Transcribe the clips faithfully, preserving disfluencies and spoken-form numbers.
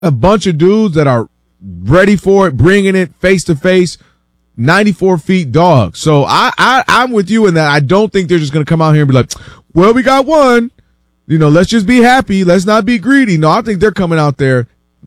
a bunch of dudes that are ready for it, bringing it face to face, ninety-four feet dog. So I, I, I'm with you in that. I don't think they're just going to come out here and be like, well, we got one. You know, let's just be happy. Let's not be greedy. No, I think they're coming out there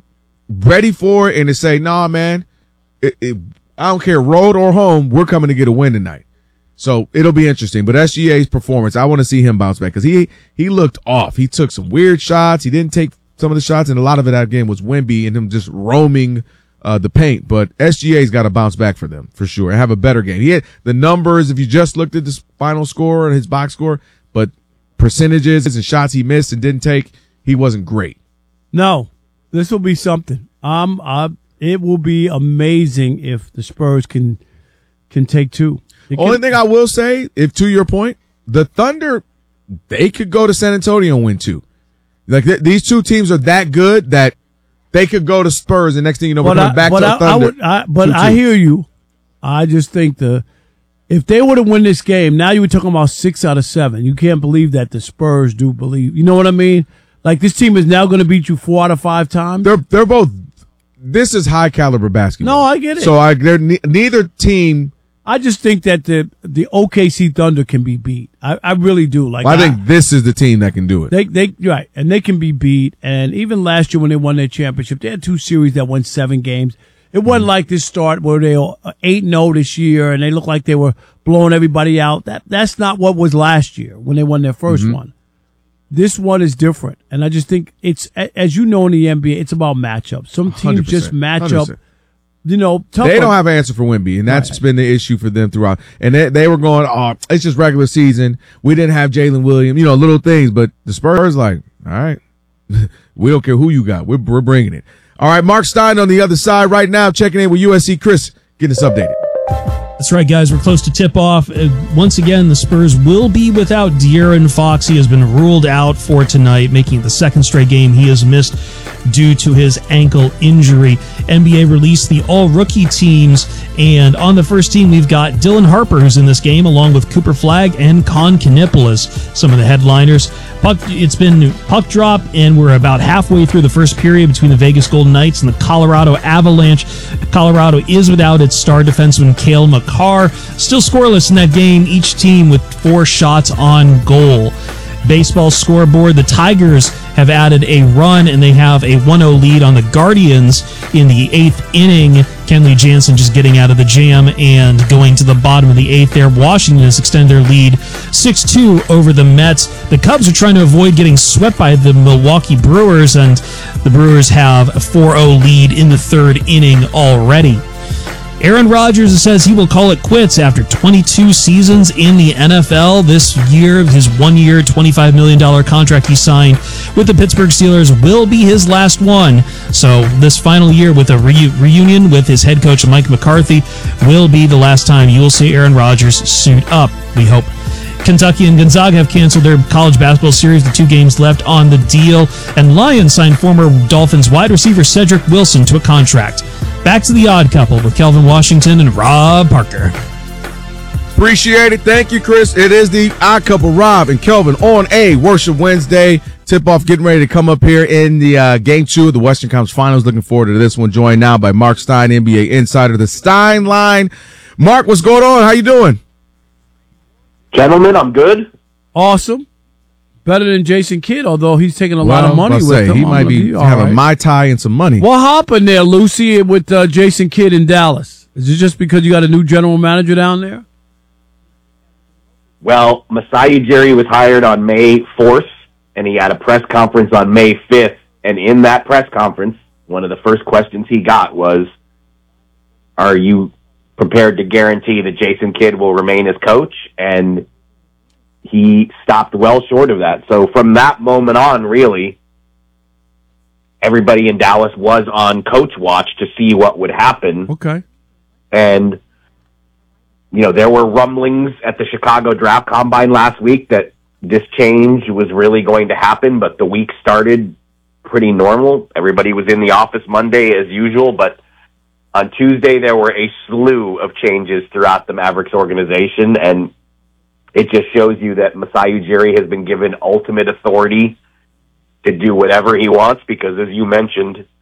ready for it and to say, nah, man, it, it, I don't care, road or home, we're coming to get a win tonight. So it'll be interesting. But S G A's performance, I want to see him bounce back because he, he looked off. He took some weird shots. He didn't take some of the shots, and a lot of it that game was Wemby and him just roaming uh, the paint. But S G A's got to bounce back for them, for sure, and have a better game. He had the numbers, if you just looked at the final score and his box score, but percentages and shots he missed and didn't take, he wasn't great. No, this will be something. Um, uh, it will be amazing if the Spurs can can take two. It Only can, thing I will say, if to your point, the Thunder, they could go to San Antonio and win two. Like th- these two teams are that good that they could go to Spurs, and next thing you know, we're coming back to I, Thunder. I would, I, but I hear you. I just think the if they would have won this game, now you were talking about six out of seven. You can't believe that the Spurs do believe. You know what I mean? Like this team is now going to beat you four out of five times. They're they're both. This is high caliber basketball. No, I get it. So I they're ne- neither team. I just think that the the O K C Thunder can be beat. I, I really do. Like Well, I I think this is the team that can do it. They they right, and they can be beat. And even last year when they won their championship, they had two series that won seven games. It wasn't like this start where they were eight and oh this year and they looked like they were blowing everybody out. That that's not what was last year when they won their first Mm-hmm. one. This one is different, and I just think it's, as you know in the N B A, it's about matchups. Some teams one hundred percent, just match one hundred up. percent. You know, tougher. They don't have an answer for Wemby, and that's Right. been the issue for them throughout. And they, they were going, oh, it's just regular season. We didn't have Jalen Williams, you know, little things. But the Spurs, like, all right, we don't care who you got. We're, we're bringing it. All right, Mark Stein on the other side right now, checking in with U S C. Chris, get us updated. That's right, guys. We're close to tip-off. Uh, once again, the Spurs will be without De'Aaron Fox. He has been ruled out for tonight, making it the second straight game he has missed due to his ankle injury. N B A released the all-rookie teams, and on the first team, we've got Dylan Harper, who's in this game, along with Cooper Flagg and Con Kanipolis, some of the headliners. Puck, it's been puck drop, and we're about halfway through the first period between the Vegas Golden Knights and the Colorado Avalanche. Colorado is without its star defenseman, Cale Makar. Still scoreless in that game, each team with four shots on goal. Baseball scoreboard, the Tigers have added a run, and they have a one oh lead on the Guardians in the eighth inning. Kenley Jansen just getting out of the jam and going to the bottom of the eighth there. Washington has extended their lead six two over the Mets. The Cubs are trying to avoid getting swept by the Milwaukee Brewers, and the Brewers have a four oh lead in the third inning already. Aaron Rodgers says he will call it quits after twenty-two seasons in the N F L. This year, his one-year, twenty-five million dollars contract he signed with the Pittsburgh Steelers will be his last one. So this final year with a re- reunion with his head coach, Mike McCarthy, will be the last time you will see Aaron Rodgers suit up, we hope. Kentucky and Gonzaga have canceled their college basketball series, the two games left on the deal, and Lions signed former Dolphins wide receiver Cedric Wilson to a contract. Back to the Odd Couple with Kelvin Washington and Rob Parker. Appreciate it. Thank you, Chris. It is the Odd Couple, Rob and Kelvin, on a Worship Wednesday. Tip-off getting ready to come up here in the uh, Game two of the Western Conference Finals. Looking forward to this one. Joined now by Mark Stein, N B A insider, the Stein Line. Mark, what's going on? How you doing? Gentlemen, I'm good. Awesome. Better than Jason Kidd, although he's taking a well, lot of money with say, him. He might be having right. Mai Tai and some money. What happened there, Lucy, with uh, Jason Kidd in Dallas? Is it just because you got a new general manager down there? Well, Masai Ujiri was hired on May fourth, and he had a press conference on May fifth. And in that press conference, one of the first questions he got was, are you prepared to guarantee that Jason Kidd will remain as coach? And he stopped well short of that. So from that moment on, really, everybody in Dallas was on coach watch to see what would happen. Okay. And, you know, there were rumblings at the Chicago Draft Combine last week that this change was really going to happen, but the week started pretty normal. Everybody was in the office Monday as usual, but on Tuesday there were a slew of changes throughout the Mavericks organization, and it just shows you that Masai Ujiri has been given ultimate authority to do whatever he wants because, as you mentioned,